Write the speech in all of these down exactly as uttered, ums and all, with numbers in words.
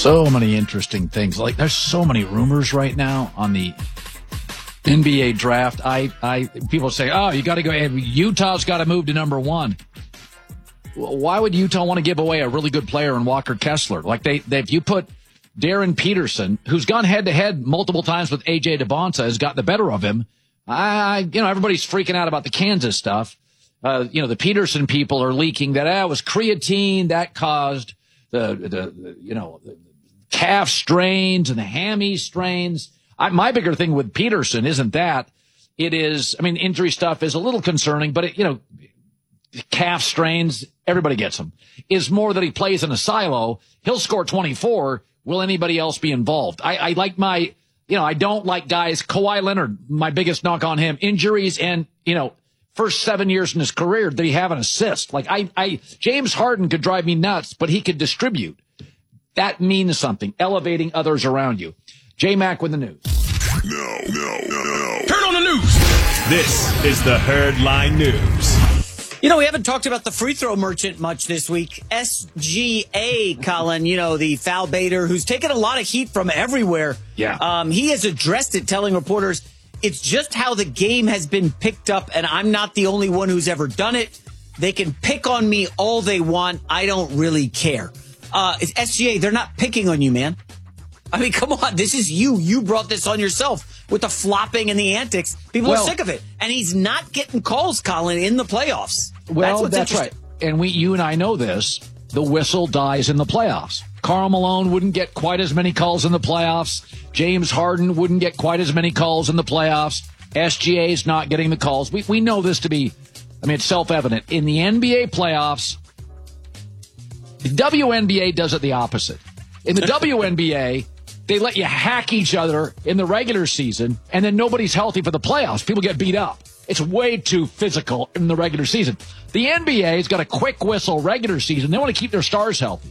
So many interesting things. Like, there's so many rumors right now on the N B A draft. I, I, people say, oh, you got to go. Utah's got to move to number one. Why would Utah want to give away a really good player in Walker Kessler? Like, they, they if you put Darren Peterson, who's gone head to head multiple times with A J DeBonta, has got the better of him. I, you know, everybody's freaking out about the Kansas stuff. Uh, you know, the Peterson people are leaking that ah, it was creatine that caused the, the, the you know, the calf strains and the hammy strains. I, my bigger thing with Peterson isn't that. It is, I mean, injury stuff is a little concerning, but it, you know, calf strains, everybody gets them. Is more that he plays in a silo. He'll score twenty-four. Will anybody else be involved? I, I like my, you know, I don't like guys, Kawhi Leonard, my biggest knock on him, injuries and, you know, first seven years in his career, did he have an assist? Like, I, I, James Harden could drive me nuts, but he could distribute. That means something, elevating others around you. J-Mac with the news. No, no, no, no. Turn on the news. This is the Herd Line News. You know, we haven't talked about the free throw merchant much this week. S G A, Colin, you know, the foul baiter who's taken a lot of heat from everywhere. Yeah. Um, he has addressed it, telling reporters, it's just how the game has been picked up, and I'm not the only one who's ever done it. They can pick on me all they want. I don't really care. Uh, it's S G A. They're not picking on you, man. I mean, come on. This is you. You brought this on yourself with the flopping and the antics. People well, are sick of it. And he's not getting calls, Colin, in the playoffs. Well, that's, that's right. And we, you and I know this. The whistle dies in the playoffs. Karl Malone wouldn't get quite as many calls in the playoffs. James Harden wouldn't get quite as many calls in the playoffs. S G A is not getting the calls. We we know this to be, I mean, it's self-evident. In the N B A playoffs, the W N B A does it the opposite. In the W N B A, they let you hack each other in the regular season, and then nobody's healthy for the playoffs. People get beat up. It's way too physical in the regular season. The N B A's got a quick whistle regular season. They want to keep their stars healthy.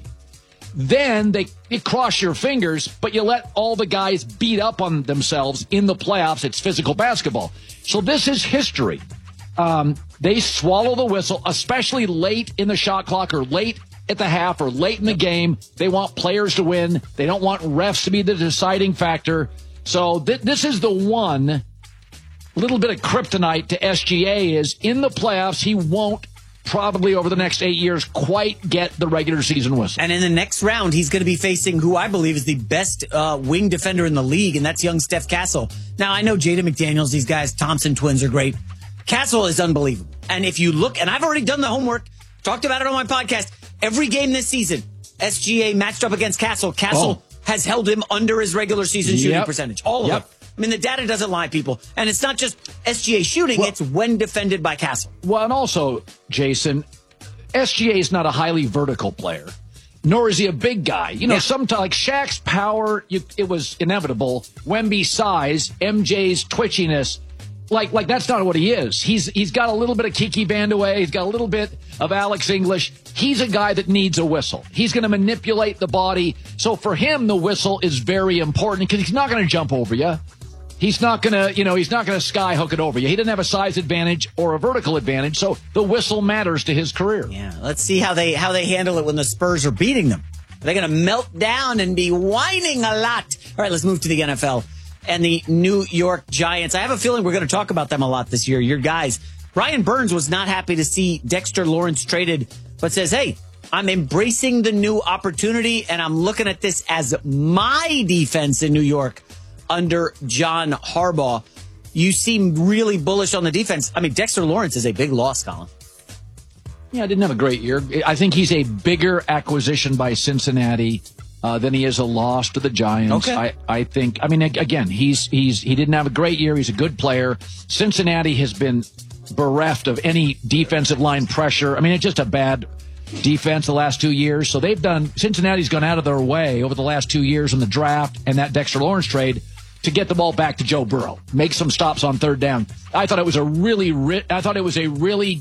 Then they you cross your fingers, but you let all the guys beat up on themselves in the playoffs. It's physical basketball. So this is history. Um, they swallow the whistle, especially late in the shot clock or late at the half or late in the game. They want players to win. They don't want refs to be the deciding factor. So th- this is the one little bit of kryptonite to S G A is in the playoffs. He won't probably over the next eight years quite get the regular season whistle. And in the next round, he's going to be facing who I believe is the best uh, wing defender in the league, and that's young Steph Castle. Now, I know Jaden McDaniels, these guys, Thompson twins are great. Castle is unbelievable. And if you look, and I've already done the homework, talked about it on my podcast, every game this season, S G A matched up against Castle. Castle oh. has held him under his regular season shooting yep. percentage. All of yep. them. I mean, the data doesn't lie, people. And it's not just S G A shooting, well, it's when defended by Castle. Well, and also, Jason, S G A is not a highly vertical player, nor is he a big guy. You know, yeah. sometimes, like Shaq's power, you, it was inevitable. Wemby's size, M J's twitchiness, like, like that's not what he is. He's He's got a little bit of Kiki Vandeweghe. He's got a little bit of Alex English. He's a guy that needs a whistle. He's going to manipulate the body. So for him, the whistle is very important because he's not going to jump over you. He's not going to, you know, he's not going to sky hook it over you. He doesn't have a size advantage or a vertical advantage, so the whistle matters to his career. Yeah, let's see how they how they handle it when the Spurs are beating them. Are they going to melt down and be whining a lot? All right, let's move to the N F L and the New York Giants. I have a feeling we're going to talk about them a lot this year. Your guys. Brian Burns was not happy to see Dexter Lawrence traded, but says, hey, I'm embracing the new opportunity, and I'm looking at this as my defense in New York under John Harbaugh. You seem really bullish on the defense. I mean, Dexter Lawrence is a big loss, Colin. Yeah, I didn't have a great year. I think he's a bigger acquisition by Cincinnati uh, than he is a loss to the Giants. Okay. I, I think, I mean, again, he's he's he didn't have a great year. He's a good player. Cincinnati has been bereft of any defensive line pressure. I mean, it's just a bad defense the last two years. So they've done, Cincinnati's gone out of their way over the last two years in the draft and that Dexter Lawrence trade to get the ball back to Joe Burrow, make some stops on third down. I thought it was a really, ri- I thought it was a really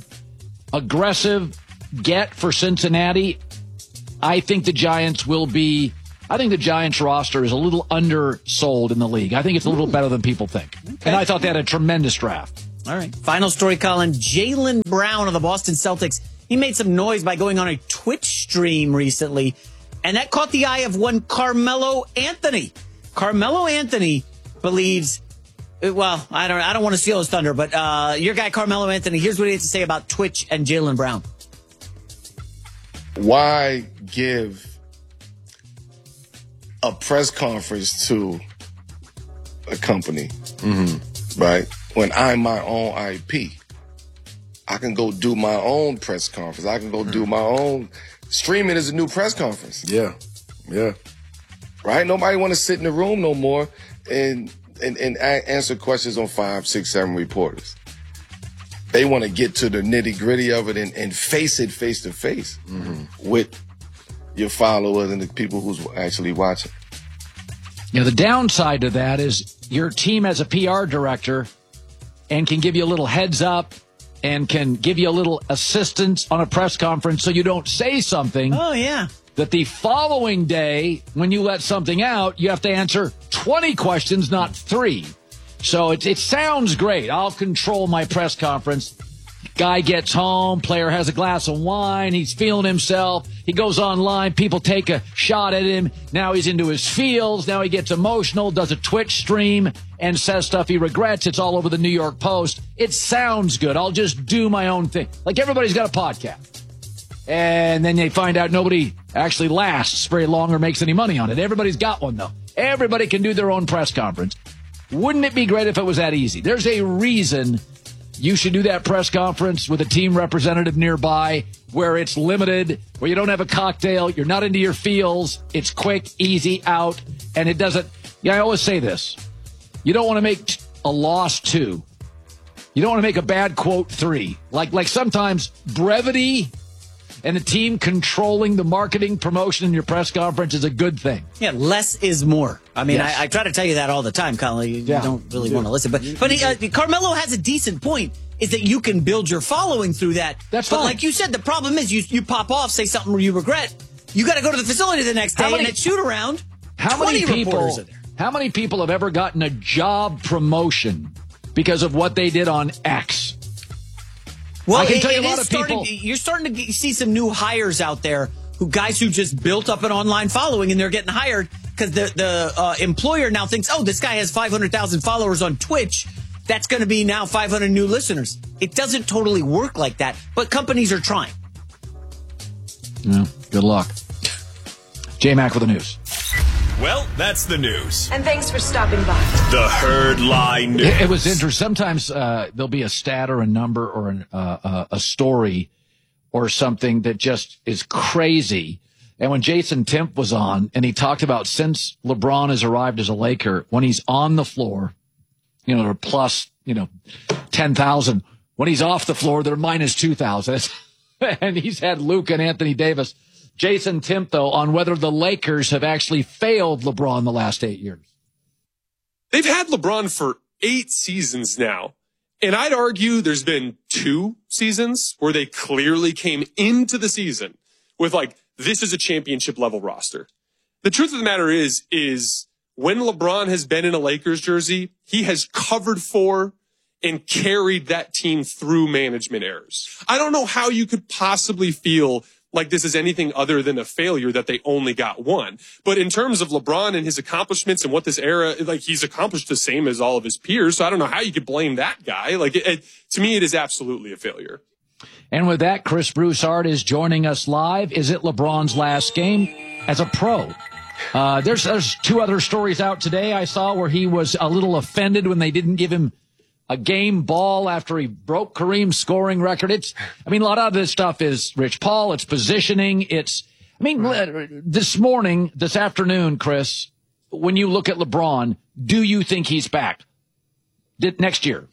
aggressive get for Cincinnati. I think the Giants will be, I think the Giants roster is a little undersold in the league. I think it's a little better than people think. Okay. And I thought they had a tremendous draft. All right. Final story, Colin. Jaylen Brown of the Boston Celtics. He made some noise by going on a Twitch stream recently. And that caught the eye of one Carmelo Anthony. Carmelo Anthony believes, well, I don't I don't want to steal his thunder, but uh, your guy Carmelo Anthony, here's what he has to say about Twitch and Jaylen Brown. Why give a press conference to a company, mm-hmm. right, when I'm my own I P? I can go do my own press conference. I can go mm-hmm. do my own. Streaming is a new press conference. Yeah, yeah. Right? Nobody want to sit in the room no more and and, and a- answer questions on five, six, seven reporters. They want to get to the nitty gritty of it and, and face it face to face with your followers and the people who's actually watching. You know, the downside to that is your team has a P R director and can give you a little heads up and can give you a little assistance on a press conference so you don't say something. Oh, yeah. That the following day, when you let something out, you have to answer twenty questions, not three. So it, it sounds great. I'll control my press conference. Guy gets home, player has a glass of wine, he's feeling himself. He goes online, people take a shot at him. Now he's into his feels. Now he gets emotional, does a Twitch stream, and says stuff he regrets. It's all over the New York Post. It sounds good. I'll just do my own thing. Like everybody's got a podcast. And then they find out nobody actually lasts very long or makes any money on it. Everybody's got one, though. Everybody can do their own press conference. Wouldn't it be great if it was that easy? There's a reason you should do that press conference with a team representative nearby where it's limited, where you don't have a cocktail, you're not into your feels, it's quick, easy, out, and it doesn't... Yeah, I always say this. You don't want to make a loss two. You don't want to make a bad quote three. Like, like sometimes brevity and the team controlling the marketing promotion in your press conference is a good thing. Yeah, less is more. I mean, Yes. I, I try to tell you that all the time, Colin. You, Yeah. you don't really want to listen. But but uh, Carmelo has a decent point, is that you can build your following through that. That's But fine. like you said, the problem is you you pop off, say something you regret. You got to go to the facility the next day How many- and at shoot around. How many twenty reporters people? are there. How many people have ever gotten a job promotion because of what they did on X? Well, I can it- tell you it a lot is of people- starting- You're starting to see some new hires out there, who guys who just built up an online following and they're getting hired because the the uh, employer now thinks, oh, this guy has five hundred thousand followers on Twitch. That's going to be now five hundred new listeners. It doesn't totally work like that, but companies are trying. Yeah, good luck. J-Mac with the news. Well, that's the news. And thanks for stopping by. The Herd Lie News. It, it was interesting. Sometimes uh, there'll be a stat or a number or an, uh, uh, a story or something that just is crazy. And when Jason Timp was on and he talked about since LeBron has arrived as a Laker, when he's on the floor, you know, they're plus, you know, ten thousand. When he's off the floor, they're minus two thousand. And he's had Luke and Anthony Davis. Jason Timp, though, on whether the Lakers have actually failed LeBron the last eight years. They've had LeBron for eight seasons now. And I'd argue there's been two seasons where they clearly came into the season with like, this is a championship level roster. The truth of the matter is, is when LeBron has been in a Lakers jersey, he has covered for and carried that team through management errors. I don't know how you could possibly feel like this is anything other than a failure that they only got one. But in terms of LeBron and his accomplishments and what this era, like he's accomplished the same as all of his peers. So I don't know how you could blame that guy. Like it, it, to me, it is absolutely a failure. And with that, Chris Broussard is joining us live. Is it LeBron's last game as a pro? Uh, there's, there's two other stories out today I saw where he was a little offended when they didn't give him a game ball after he broke Kareem's scoring record. It's, I mean, a lot of this stuff is Rich Paul. It's positioning. It's, I mean, right. This morning, this afternoon, Chris, when you look at LeBron, do you think he's back Did, next year?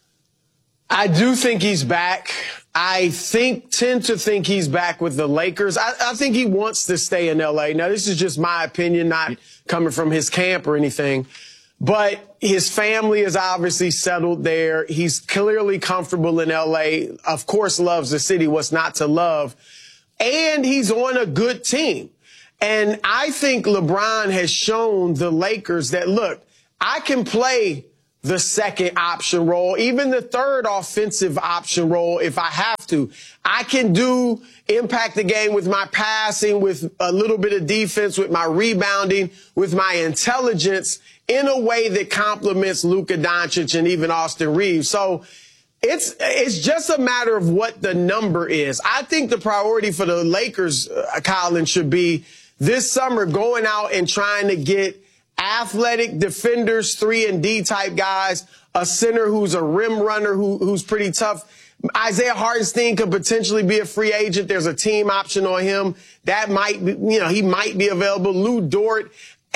I do think he's back. I think, tend to think he's back with the Lakers. I, I think he wants to stay in L A. Now, this is just my opinion, not coming from his camp or anything. But his family is obviously settled there. He's clearly comfortable in L A. Of course, loves the city. What's not to love? And he's on a good team. And I think LeBron has shown the Lakers that, look, I can play the second option role, even the third offensive option role if I have to. I can do impact the game with my passing, with a little bit of defense, with my rebounding, with my intelligence in a way that complements Luka Doncic and even Austin Reeves. So it's it's just a matter of what the number is. I think the priority for the Lakers, uh, Colin, should be this summer going out and trying to get athletic defenders, three and D type guys, a center who's a rim runner who, who's pretty tough. Isaiah Hartenstein could potentially be a free agent. There's a team option on him. That might be, you know, he might be available. Lou Dort,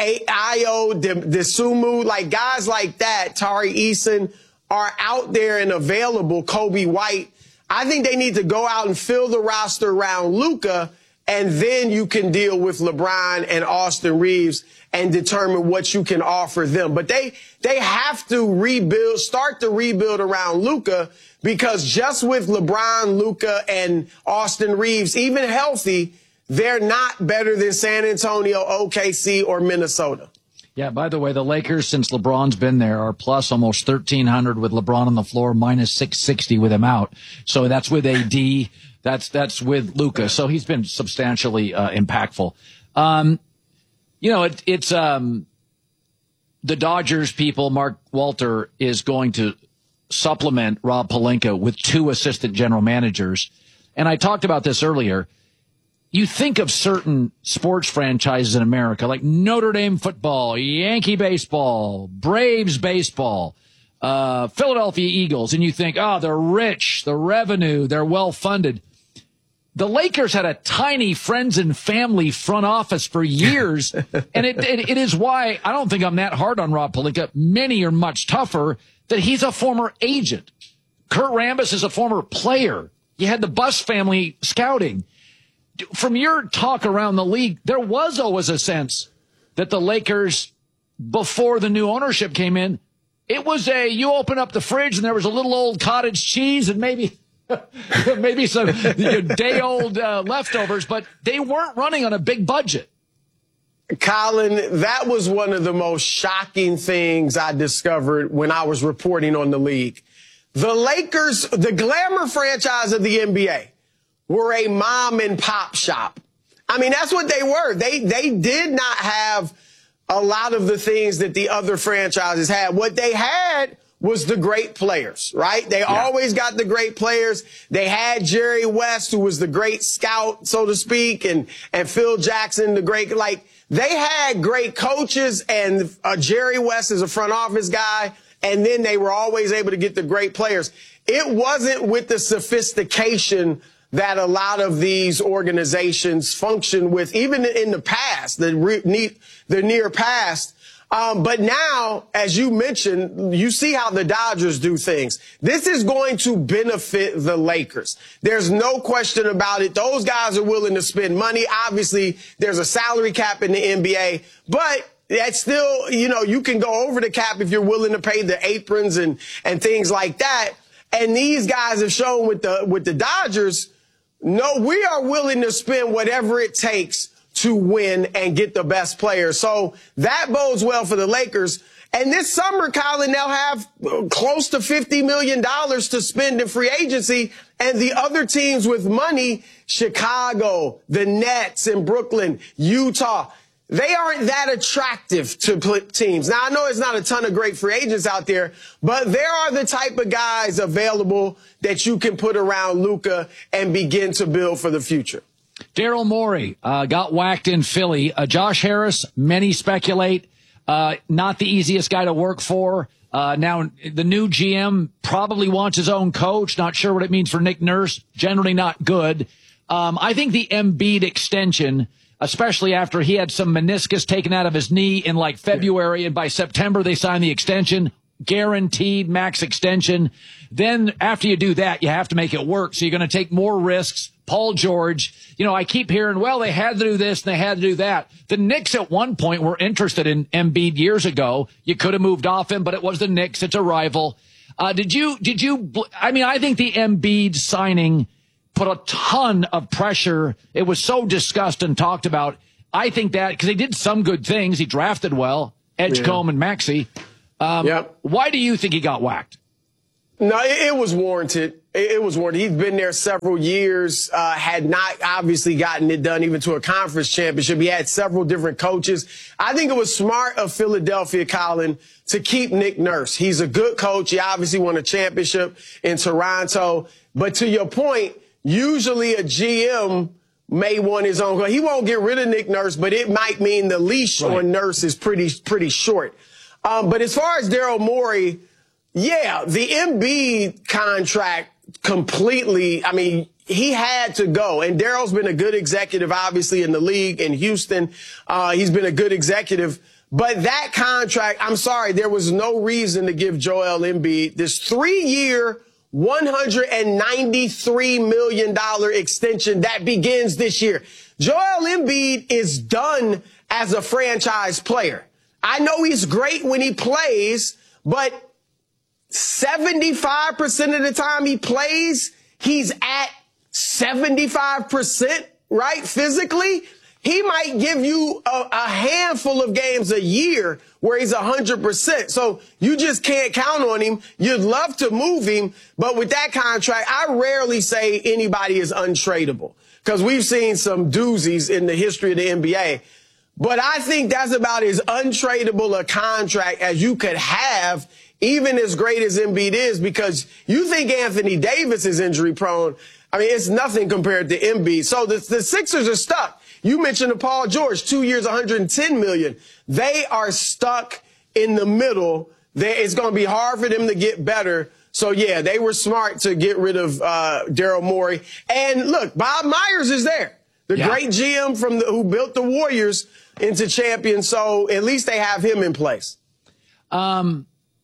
Ayo Dosunmu, like guys like that, Tari Eason, are out there and available. Kobe White. I think they need to go out and fill the roster around Luka, and then you can deal with LeBron and Austin Reeves and determine what you can offer them. But they they have to rebuild, start to rebuild around Luka, because just with LeBron, Luka, and Austin Reeves, even healthy, they're not better than San Antonio, O K C, or Minnesota. Yeah, by the way, the Lakers, since LeBron's been there, are plus almost thirteen hundred with LeBron on the floor, minus six sixty with him out. So that's with A D. That's that's with Luka. So he's been substantially uh, impactful. Um, you know, it, it's um, the Dodgers people. Mark Walter is going to supplement Rob Pelinka with two assistant general managers. And I talked about this earlier. You think of certain sports franchises in America, like Notre Dame football, Yankee baseball, Braves baseball, uh, Philadelphia Eagles, and you think, oh, they're rich, the revenue, they're well-funded. The Lakers had a tiny friends and family front office for years, and it, it, it is why I don't think I'm that hard on Rob Pelinka. Many are much tougher, that he's a former agent. Kurt Rambis is a former player. You had the Buss family scouting. From your talk around the league, there was always a sense that the Lakers, before the new ownership came in, it was a, you open up the fridge and there was a little old cottage cheese and maybe maybe some you know, day-old uh, leftovers, but they weren't running on a big budget. Colin, that was one of the most shocking things I discovered when I was reporting on the league. The Lakers, the glamour franchise of the N B A, were a mom and pop shop. I mean, that's what they were. They they did not have a lot of the things that the other franchises had. What they had was the great players, right? They yeah. always got the great players. They had Jerry West, who was the great scout, so to speak, and, and Phil Jackson, the great, like, they had great coaches, and uh, Jerry West is a front office guy, and then they were always able to get the great players. It wasn't with the sophistication that a lot of these organizations function with, even in the past, the, re- the near past. Um, but now, as you mentioned, you see how the Dodgers do things. This is going to benefit the Lakers. There's no question about it. Those guys are willing to spend money. Obviously, there's a salary cap in the N B A, but that's still, you know, you can go over the cap if you're willing to pay the aprons and, and things like that. And these guys have shown with the, with the Dodgers, no, we are willing to spend whatever it takes to win and get the best players. So that bodes well for the Lakers. And this summer, Colin, they'll have close to fifty million dollars to spend in free agency. And the other teams with money, Chicago, the Nets in Brooklyn, Utah, they aren't that attractive to teams. Now, I know there's not a ton of great free agents out there, but there are the type of guys available that you can put around Luka and begin to build for the future. Daryl Morey uh, got whacked in Philly. Uh, Josh Harris, many speculate, uh, not the easiest guy to work for. Uh, now, the new G M probably wants his own coach. Not sure what it means for Nick Nurse. Generally not good. Um, I think the Embiid extension, especially after he had some meniscus taken out of his knee in like February, and by September they signed the extension, guaranteed max extension. Then after you do that, you have to make it work. So you're going to take more risks. Paul George, you know, I keep hearing, well, they had to do this and they had to do that. The Knicks at one point were interested in Embiid years ago. You could have moved off him, but it was the Knicks. It's a rival. Uh, did you, did you, I mean, I think the Embiid signing put a ton of pressure. It was so discussed and talked about. I think that because he did some good things. He drafted well, Edgecombe yeah. and Maxey. Um, Yep. Why do you think he got whacked? No, it, it was warranted. It, it was warranted. He's been there several years, uh, had not obviously gotten it done even to a conference championship. He had several different coaches. I think it was smart of Philadelphia, Colin, to keep Nick Nurse. He's a good coach. He obviously won a championship in Toronto. But to your point, usually a G M may want his own. He won't get rid of Nick Nurse, but it might mean the leash right. on Nurse is pretty, pretty short. Um, but as far as Daryl Morey, yeah, the Embiid contract completely, I mean, he had to go. And Daryl's been a good executive, obviously, in the league in Houston. Uh, he's been a good executive. But that contract, I'm sorry, there was no reason to give Joel Embiid this three-year, one hundred ninety-three million dollars extension that begins this year. Joel Embiid is done as a franchise player. I know he's great when he plays, but seventy-five percent of the time he plays, he's at seventy-five percent, right, physically. He might give you a, a handful of games a year where he's one hundred percent. So you just can't count on him. You'd love to move him, but with that contract, I rarely say anybody is untradeable because we've seen some doozies in the history of the N B A. But I think that's about as untradeable a contract as you could have, even as great as Embiid is, because you think Anthony Davis is injury prone. I mean, it's nothing compared to Embiid. So the, the Sixers are stuck. You mentioned the Paul George, two years, one hundred ten million dollars. They are stuck in the middle. They, it's going to be hard for them to get better. So, yeah, they were smart to get rid of uh, Daryl Morey. And, look, Bob Myers is there, the yeah. great G M from the, who built the Warriors into champions. So at least they have him in place. Um,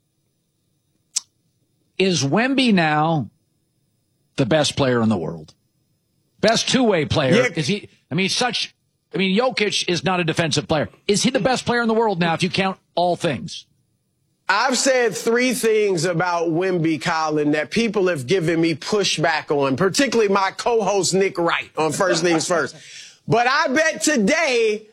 is Wemby now the best player in the world? Best two-way player? Yeah. Is he? I mean, such. I mean, Jokic is not a defensive player. Is he the best player in the world now if you count all things? I've said three things about Wemby, Colin, that people have given me pushback on, particularly my co-host Nick Wright on First Things First. But I bet today,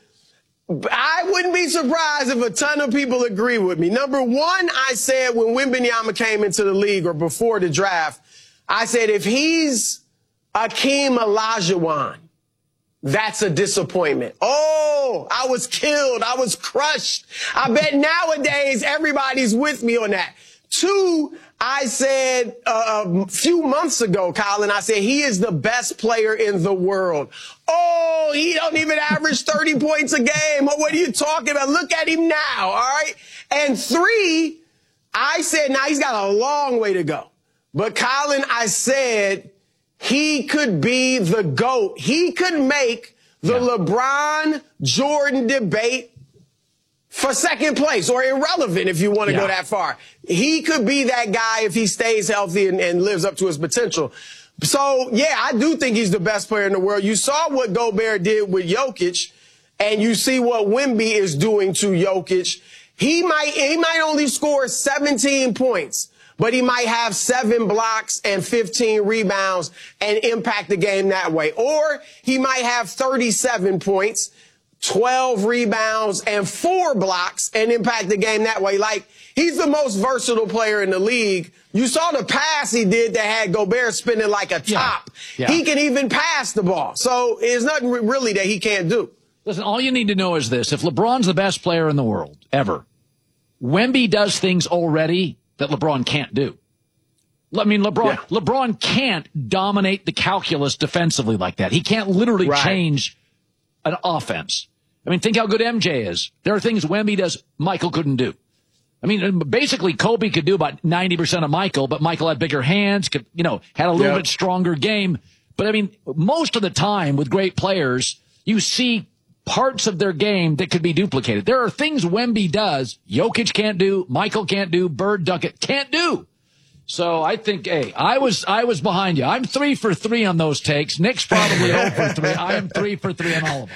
I wouldn't be surprised if a ton of people agree with me. Number one, I said when Wembanyama came into the league or before the draft, I said if he's Akeem Olajuwon, that's a disappointment. Oh, I was killed. I was crushed. I bet nowadays everybody's with me on that. Two, I said uh, a few months ago, Colin, I said he is the best player in the world. Oh, he don't even average thirty points a game. Oh, what are you talking about? Look at him now, all right? And three, I said, now he's got a long way to go. But, Colin, I said he could be the GOAT. He could make the yeah. LeBron Jordan debate for second place or irrelevant if you want to yeah. go that far. He could be that guy if he stays healthy and, and lives up to his potential. So, yeah, I do think he's the best player in the world. You saw what Gobert did with Jokic, and you see what Wemby is doing to Jokic. He might, he might only score seventeen points, but he might have seven blocks and fifteen rebounds and impact the game that way. Or he might have thirty-seven points, twelve rebounds, and four blocks and impact the game that way. Like, he's the most versatile player in the league. You saw the pass he did that had Gobert spinning like a top. Yeah. Yeah. He can even pass the ball. So there's nothing really that he can't do. Listen, all you need to know is this. If LeBron's the best player in the world, ever, Wemby does things already that LeBron can't do. I mean, LeBron, yeah. LeBron can't dominate the calculus defensively like that. He can't literally right. change an offense. I mean, think how good M J is. There are things Wemby does Michael couldn't do. I mean, basically, Kobe could do about ninety percent of Michael, but Michael had bigger hands, could, you know, had a little yep. bit stronger game. But I mean, most of the time with great players, you see parts of their game that could be duplicated. There are things Wemby does Jokic can't do, Michael can't do, Bird Duckett can't do. So I think, hey, I was I was behind you. I'm three for three on those takes. Nick's probably zero for three. I am three for three on all of them.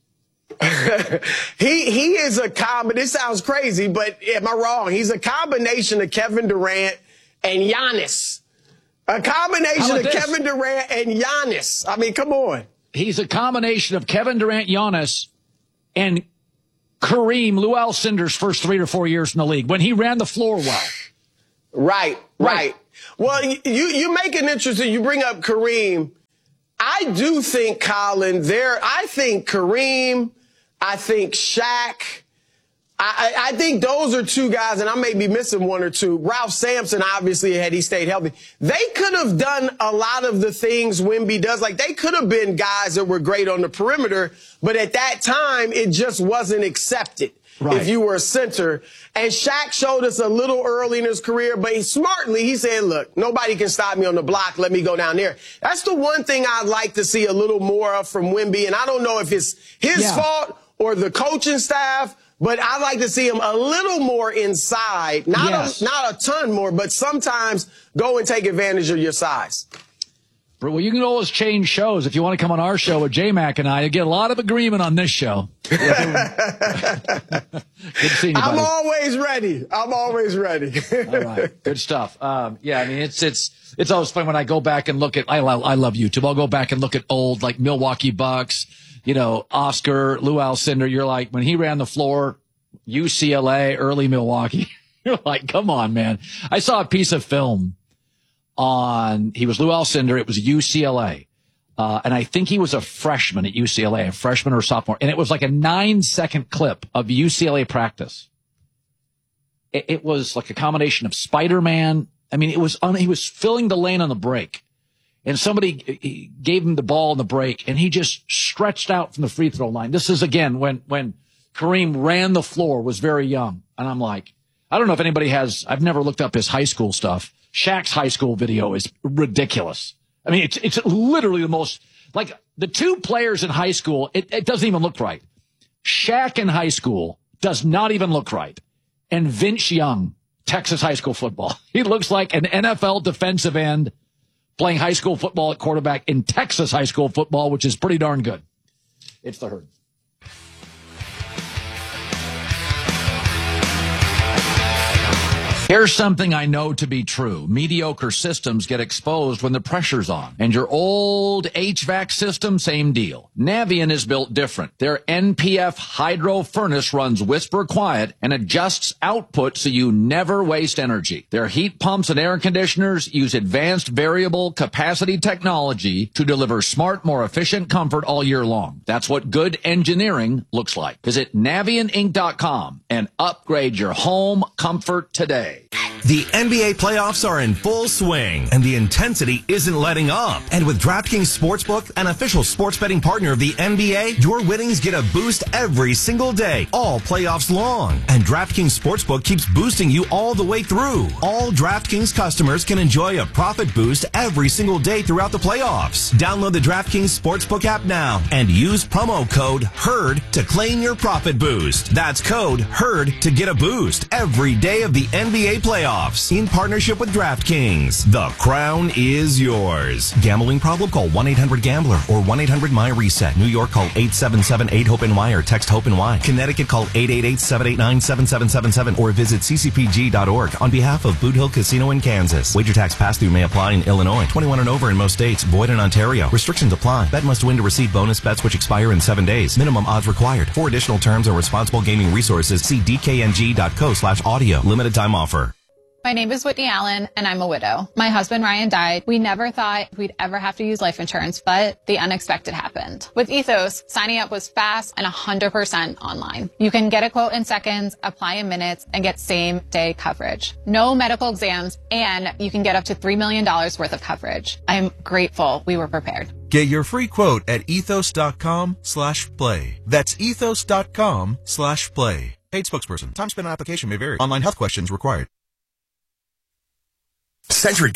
he he is a combination. This sounds crazy, but am I wrong? He's a combination of Kevin Durant and Giannis. A combination of this? Kevin Durant and Giannis. I mean, come on. He's a combination of Kevin Durant, Giannis, and Kareem, Lou Alcindor's first three or four years in the league when he ran the floor well. Right, right. Right. Well, you, you make an interesting, you bring up Kareem. I do think, Colin, there, I think Kareem, I think Shaq, I, I think those are two guys, and I may be missing one or two. Ralph Sampson, obviously, had he stayed healthy. They could have done a lot of the things Wemby does. Like, they could have been guys that were great on the perimeter, but at that time, it just wasn't accepted. Right. If you were a center. And Shaq showed us a little early in his career, but he, smartly, he said, look, nobody can stop me on the block. Let me go down there. That's the one thing I'd like to see a little more of from Wemby. And I don't know if it's his yeah. fault or the coaching staff, but I'd like to see him a little more inside. Not, yes. a, not a ton more, but sometimes go and take advantage of your size. Well, you can always change shows. If you want to come on our show with J-Mac and I, you get a lot of agreement on this show. Good seeing you, buddy. I'm always ready. I'm always ready. All right. Good stuff. Um, yeah, I mean, it's it's it's always fun when I go back and look at, I love, I love YouTube. I'll go back and look at old, like, Milwaukee Bucks, you know, Oscar, Lou Alcindor. You're like, when he ran the floor, U C L A, early Milwaukee, you're like, come on, man. I saw a piece of film on, he was Lou Alcindor. It was U C L A. Uh, and I think he was a freshman at U C L A, a freshman or a sophomore. And it was like a nine second clip of U C L A practice. It, it was like a combination of Spider-Man. I mean, it was, on, he was filling the lane on the break, and somebody gave him the ball in the break, and he just stretched out from the free throw line. This is again, when, when Kareem ran the floor, was very young. And I'm like, I don't know if anybody has, I've never looked up his high school stuff. Shaq's high school video is ridiculous. I mean, it's it's literally the most, like, the two players in high school, it, it doesn't even look right. Shaq in high school does not even look right. And Vince Young, Texas high school football. He looks like an N F L defensive end playing high school football at quarterback in Texas high school football, which is pretty darn good. It's the Herd. Here's something I know to be true. Mediocre systems get exposed when the pressure's on. And your old H V A C system, same deal. Navien is built different. Their N P F hydro furnace runs whisper quiet and adjusts output so you never waste energy. Their heat pumps and air conditioners use advanced variable capacity technology to deliver smart, more efficient comfort all year long. That's what good engineering looks like. Visit Navien Inc dot com and upgrade your home comfort today. The N B A playoffs are in full swing, and the intensity isn't letting up. And with DraftKings Sportsbook, an official sports betting partner of the N B A, your winnings get a boost every single day, all playoffs long. And DraftKings Sportsbook keeps boosting you all the way through. All DraftKings customers can enjoy a profit boost every single day throughout the playoffs. Download the DraftKings Sportsbook app now and use promo code HERD to claim your profit boost. That's code HERD to get a boost every day of the N B A playoffs. In partnership with DraftKings. The crown is yours. Gambling problem? Call one eight hundred gambler or one eight hundred my reset. New York, call eight seven seven eight hope N Y or text HOPE-NY. Connecticut, call eight eight eight seven eight nine seven seven seven seven or visit c c p g dot org on behalf of Boot Hill Casino in Kansas. Wager tax pass-through may apply in Illinois. twenty-one and over in most states. Void in Ontario. Restrictions apply. Bet must win to receive bonus bets which expire in seven days. Minimum odds required. For additional terms and responsible gaming resources, see d k n g dot co slash audio. Limited time offer. My name is Whitney Allen, and I'm a widow. My husband, Ryan, died. We never thought we'd ever have to use life insurance, but the unexpected happened. With Ethos, signing up was fast and one hundred percent online. You can get a quote in seconds, apply in minutes, and get same-day coverage. No medical exams, and you can get up to three million dollars worth of coverage. I'm grateful we were prepared. Get your free quote at ethos.com slash play. That's ethos.com slash play. Paid spokesperson. Time spent on application may vary. Online health questions required. Century